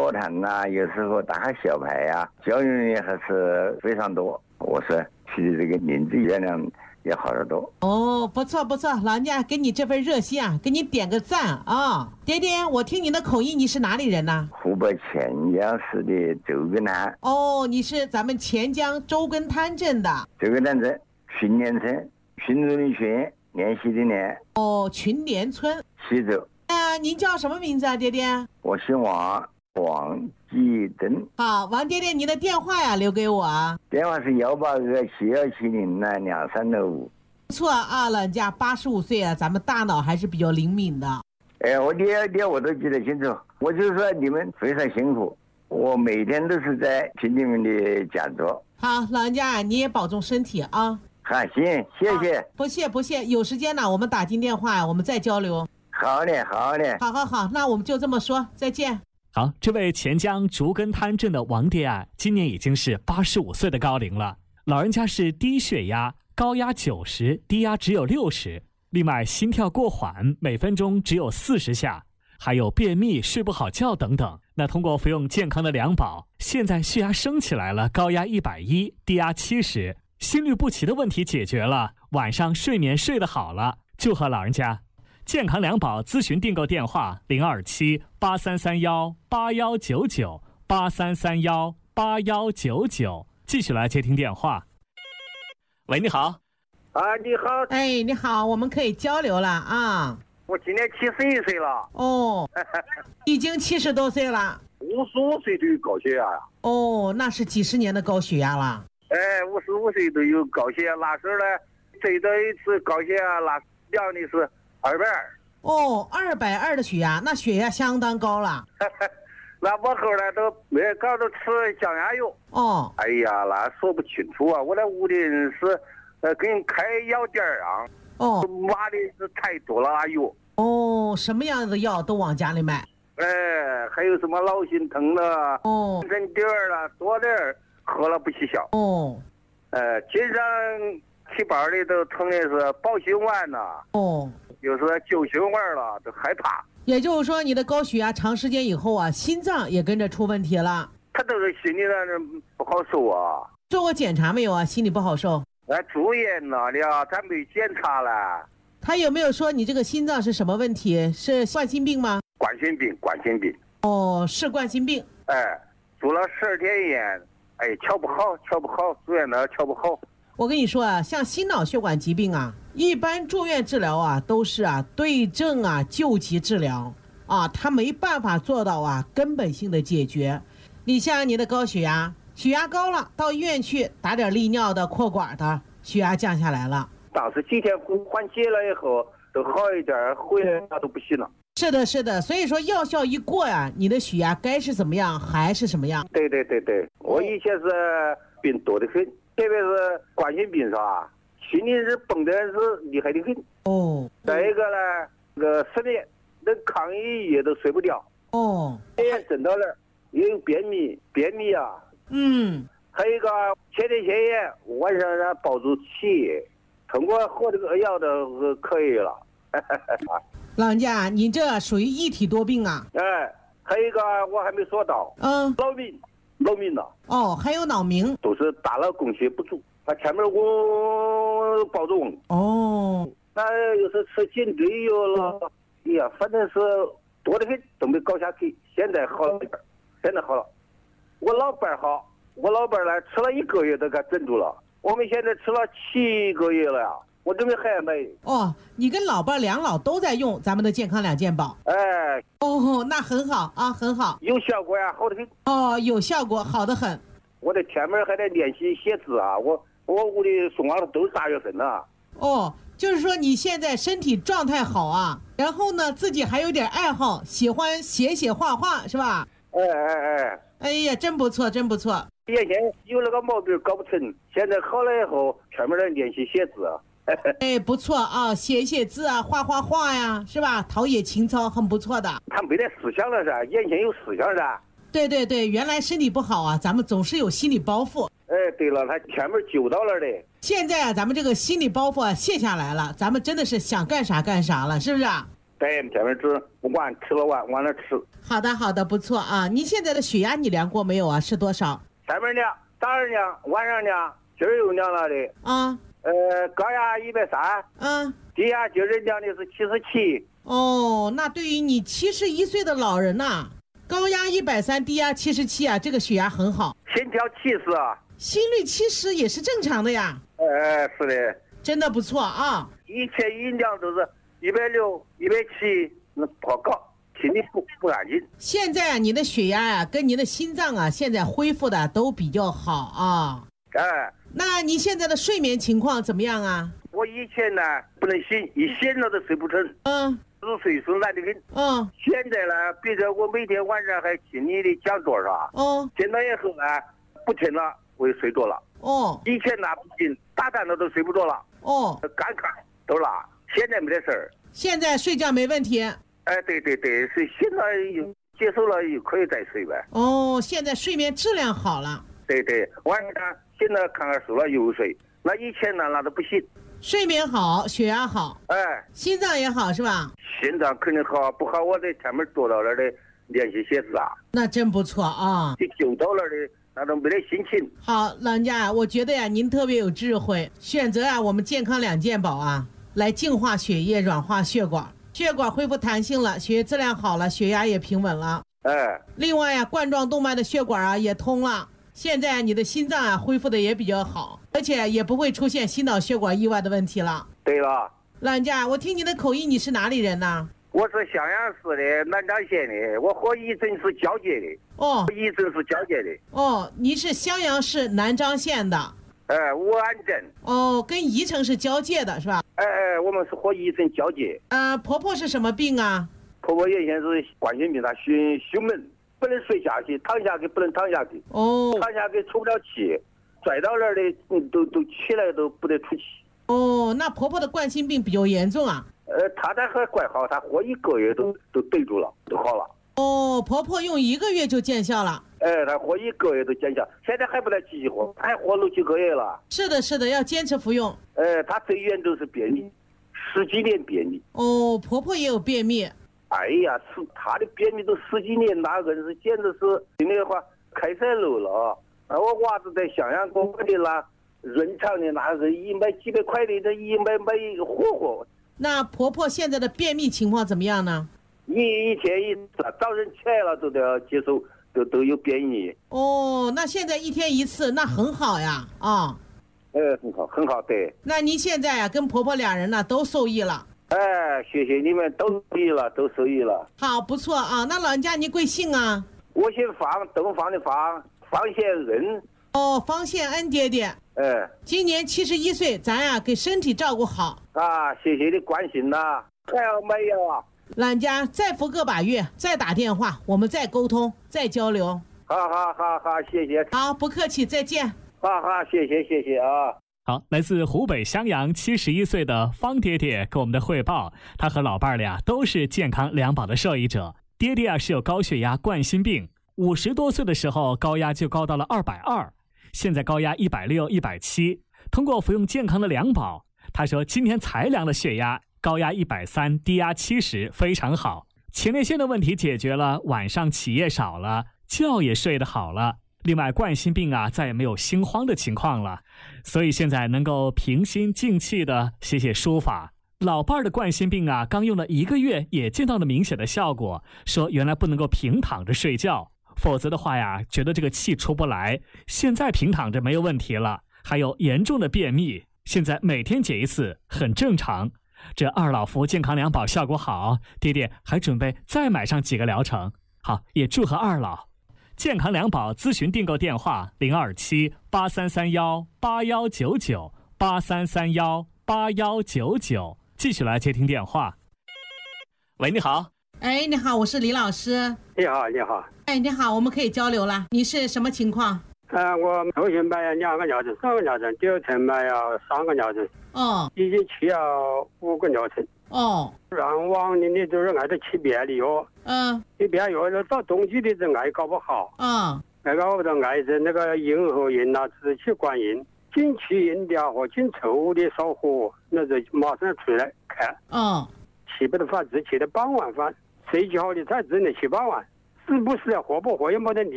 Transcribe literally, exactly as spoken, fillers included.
座谈呐、啊，有时候打下小牌呀、啊，交流也还是非常多。我说，其实这个民主月亮也好得多。 哦，不错不错，老人家给你这份热心啊，给你点个赞啊！爹爹，我听你的口音，你是哪里人呢？ 湖北潜江市的周根滩。 哦，你是咱们潜江周根滩镇的。 周根滩镇群联村，群众的群，联系的联。 哦，群联村。 西周。 啊，您叫什么名字啊，爹爹？ 我姓王，王继登。 好，王爹爹，您的电话呀，留给我啊。 电话是幺八二七幺七零呢两三六五。 不错啊，老人家八十五岁啊，咱们大脑还是比较灵敏的。 哎，我爹爹我都记得清楚。我就说你们非常辛苦，我每天都是在听你们的讲座。 好，老人家你也保重身体啊。 好，行，谢谢。 不谢不谢，有时间呢，我们打进电话，我们再交流。 好嘞，好嘞。 好好好，那我们就这么说，再见。 好，这位潜江竹根滩镇的王爹啊，今年已经是八十五岁的高龄了。老人家是低血压，高压九十，低压只有六十，另外心跳过缓，每分钟只有四十下，还有便秘、睡不好觉等等。那通过服用健康的两宝，现在血压升起来了，高压一百一，低压七十，心律不齐的问题解决了，晚上睡眠睡得好了。祝贺老人家！健康两宝咨询订购电话零二七八三三幺八幺九九八三三幺八幺九九。继续来接听电话。喂，你好。 啊，你好。 哎，你好，我们可以交流了啊。 我今年七十一岁了。 哦，已经七十多岁了。 五十五岁就有高血压呀。 哦，那是几十年的高血压了。 哎，五十五岁都有高血压，那时候呢，最多一次高血压那量的是二百二。 哦，二百二的血压，那血压相当高了。 那我后来都没搞到吃降压药。 哦。 哎呀，那说不清楚啊！我那屋里人是，呃，给人开药店啊。 哦。 挖的是太多了那药。 哦，什么样的药都往家里买。 哎，还有什么脑心疼了， 哦， 针点儿了，多点儿，喝了不起效。 哦。 呃，经常气包里都疼的是保心丸呐。 哦。 有时候救心丸了，都害怕。 也就是说，你的高血压长时间以后啊，心脏也跟着出问题了。 他都是心里让人不好受啊。 做过检查没有啊？心里不好受。 哎，住院了的啊，咱没检查了。 他有没有说你这个心脏是什么问题？是冠心病吗？ 冠心病，冠心病。 哦，是冠心病。 哎，住了十二天院，哎，瞧不好，瞧不好，住院了瞧不好。 我跟你说啊，像心脑血管疾病啊，一般住院治疗啊，都是啊对症啊救急治疗啊，他没办法做到啊根本性的解决。你像你的高血压，血压高了，到医院去打点利尿的、扩管的，血压降下来了。 当时几天缓解了以后，都好一点，回来那都不行了。 是的，是的，所以说药效一过呀、啊，你的血压该是怎么样还是什么样。 对对对对，我以前是病多得很。特别是冠心病是吧？心里是绷得是厉害的很。 哦。 再一个呢，那个失眠，那抗一夜都睡不着。 哦。 也震到那儿，也有便秘，便秘啊。 嗯。 还有一个前列腺炎，晚上呢抱住起，通过喝这个药都可以了。 老人家，你这属于一体多病啊。 哎，还有一个我还没说到。 嗯。 脑病。脑鸣了哦，还有脑鸣， 都是大脑供血不足，他前面我抱着我哦， 那又是吃颈椎药了，哎呀，反正是多得很，都没搞下去。现在好了一点，现在好了。我老伴儿好，我老伴儿呢吃了一个月都给整住了，我们现在吃了七个月了呀。我准备还买。 哦，你跟老伴两老都在用咱们的健康两件宝。 哎。 哦，那很好啊，很好。 有效果呀，好得很。 哦，有效果，好得很。 我在天门还得练习写字啊，我我屋里送娃都是大学生呢。 哦，就是说你现在身体状态好啊，然后呢自己还有点爱好，喜欢写写画画，是吧？ 哎哎哎。 哎呀，真不错，真不错。 原先有那个毛病搞不成，现在好了以后，专门来练习写字。 哎，不错啊，写写字啊，画画画呀，是吧？陶冶情操，很不错的。 他没得思想了噻，眼前有思想噻。 对对对，原来身体不好啊，咱们总是有心理包袱。 哎，对了，他前面救到了的。 现在啊，咱们这个心理包袱啊卸下来了，咱们真的是想干啥干啥了，是不是啊？ 对，天天吃，不管吃了晚晚了吃。 好的，好的，不错啊。你现在的血压你量过没有啊？是多少？ 上面量，早上量，晚上量，今儿又量了的。 啊。 呃，高压一百三。 嗯。 低压今儿量的是七十七。 哦，那对于你七十一岁的老人呐、啊，高压一百三，低压七十七啊，这个血压很好。 心跳七十啊。 心率七十也是正常的呀。 呃，是的。 真的不错啊。 以前一量都是一百六、一百七，那颇高，心里不不安静。 现在啊，你的血压呀、啊，跟你的心脏啊，现在恢复的都比较好啊。 哎。 那你现在的睡眠情况怎么样啊？ 我以前呢不能醒，一醒了都睡不成。 嗯。 入睡时懒得很。 嗯。 现在呢，比如我每天晚上还听你的讲座啥。 哦。 听到以后呢，不听了我就睡着了。 哦。 以前那不行，打蛋了都睡不着了。 哦。 干看都拉，现在没得事儿。 现在睡觉没问题。 哎，对对对，是醒了又接受了又可以再睡呗。 哦，现在睡眠质量好了。 对对，晚上醒了看看书了又睡，那以前呢那都不行。 睡眠好，血压好， 哎， 心脏也好是吧？ 心脏肯定好，不好我在前面坐到那儿的练习写字啊。 那真不错啊！ 就就到那儿的那都没得心情。 好，老人家，我觉得呀，您特别有智慧，选择啊我们健康两件宝啊，来净化血液，软化血管，血管恢复弹性了，血液质量好了，血压也平稳了。 哎， 另外呀，冠状动脉的血管啊也通了。现在你的心脏啊恢复的也比较好，而且也不会出现心脑血管意外的问题了。 对了， 老人家，我听你的口音，你是哪里人呢？ 我是襄阳市的南昌县的，我和仪镇是交界的。 哦， 仪镇是交界的。 哦，你是襄阳市南昌县的。 哎，武安镇。 哦，跟宜城是交界的是吧？ 哎哎，我们是和仪镇交界。 呃，婆婆是什么病啊？ 婆婆原先是冠心病，她胸胸闷。不能睡下去，躺下去不能躺下去。 哦， 躺下去出不了气，拽到那儿的，嗯，都都起来都不得出气。 哦，那婆婆的冠心病比较严重啊？ 呃，她这还怪好，她活一个月都都对住了，都好了。 哦，婆婆用一个月就见效了。 哎，她活一个月都见效，现在还不能继续活，还活六七个月了。 是的，是的，要坚持服用。 呃，她最严重是便秘，十几年便秘。 哦，婆婆也有便秘。 哎呀，是他的便秘都十几年，那个是简直是听的话开塞露了啊！我娃子在襄阳给我的那润肠的，那是一买几百块的，这一买买火火。 那婆婆现在的便秘情况怎么样呢？ 一一天一次，早晨起来了都得要接受，都都有便秘。 哦，那现在一天一次，那很好呀，啊。 哎，很好，很好，对。 那您现在呀，跟婆婆俩人呢都受益了。 哎，谢谢你们，都受益了，都受益了。 好，不错啊。那老人家你贵姓啊？ 我姓方，东方的方，方宪恩。 哦，方宪恩爹爹。 哎， 今年七十一岁，咱呀给身体照顾好。 啊，谢谢你关心呐。还要没有啊？ 老人家再服个把月，再打电话，我们再沟通，再交流。 好好好好，谢谢。 好，不客气，再见。 好好，谢谢谢谢啊。 好，来自湖北襄阳七十一岁的方爹爹给我们的汇报，他和老伴儿俩都是健康两宝的受益者。爹爹啊是有高血压、冠心病，五十多岁的时候高压就高到了二百二，现在高压一百六、一百七。通过服用健康的两宝，他说今天才量了血压，高压一百三，低压七十，非常好。前列腺的问题解决了，晚上起夜少了，觉也睡得好了。另外，冠心病啊，再也没有心慌的情况了，所以现在能够平心静气的写写书法。老伴儿的冠心病啊，刚用了一个月，也见到了明显的效果，说原来不能够平躺着睡觉，否则的话呀，觉得这个气出不来。现在平躺着没有问题了，还有严重的便秘，现在每天解一次，很正常。这二老服健康两宝效果好，爹爹还准备再买上几个疗程。好，也祝贺二老。健康两宝咨询订购电话零二七八三三幺八幺九九八三三幺八幺九九，继续来接听电话。喂，你好。 哎，你好，我是李老师。 你好，你好。 哎，你好，我们可以交流了。你是什么情况？ 呃，我头先买了两个疗程，三个疗程，第二天买了三个疗程。 哦。 已经吃了五个疗程。 哦。 让往年的都是爱着吃便的药。 嗯。 吃便药了，到冬季的就爱搞不好。 嗯。 爱搞不到爱着那个硬和硬啊，支气管硬，进气硬的和进臭的少火，那就马上出来看。 嗯。 七百的饭，只吃了半碗饭，睡觉好的才挣了七八万，是不是要活不活也没得力。